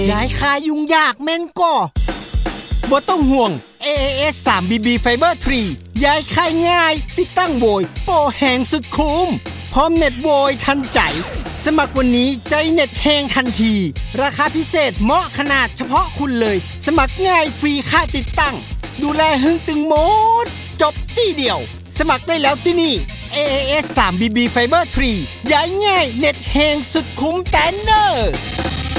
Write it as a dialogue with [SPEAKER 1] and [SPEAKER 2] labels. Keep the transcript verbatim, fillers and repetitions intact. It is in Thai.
[SPEAKER 1] ย้ายคายุ่งยากแม่นก่อบ่ต้องห่วง เอ เอ เอส ทรี บี บี Fiber ทรี ย้ายคายง่ายติดตั้งโวยโปรแหงสุดคุ้มพร้อมเน็ตโวยทันใจสมัครวันนี้ใจเน็ตแหงทันทีราคาพิเศษเหมาะขนาดเฉพาะคุณเลยสมัครง่ายฟรีค่าติดตั้งดูแลหึงตึงหมดจบที่เดียวสมัครได้แล้วที่นี่ เอ เอ เอส ทรี บี บี Fiber ทรี ย้ายง่ายเน็ตแหงสุดคุ้มแตนเนอร์